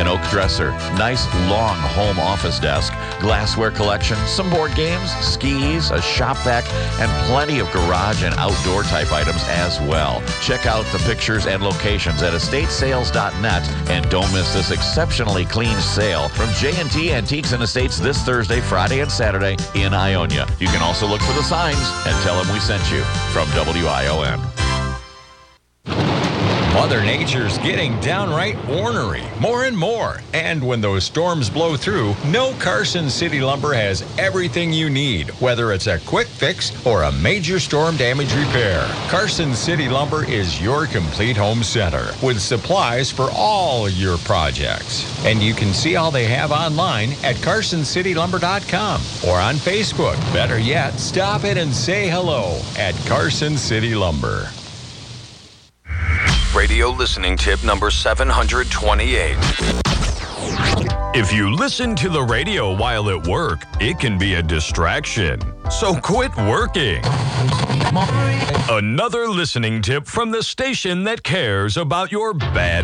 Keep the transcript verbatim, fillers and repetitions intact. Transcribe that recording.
an oak dresser, nice long home office desk, glassware collection, some board games, skis, a shop vac, and plenty of garage and outdoor type items as well. Check out the pictures and locations at estate sales dot net, and don't miss this exceptionally clean sale from J and T Antiques and Estates this Thursday, Friday, and Saturday in Ionia. You can also look for the signs and tell them we sent you from W I O N. Mother Nature's getting downright ornery, more and more. And when those storms blow through, no Carson City Lumber has everything you need, whether it's a quick fix or a major storm damage repair. Carson City Lumber is your complete home center with supplies for all your projects. And you can see all they have online at carson city lumber dot com or on Facebook. Better yet, stop it and say hello at Carson City Lumber. Radio listening tip number seven hundred twenty-eight. If you listen to the radio while at work, it can be a distraction. So quit working. Another listening tip from the station that cares about your bad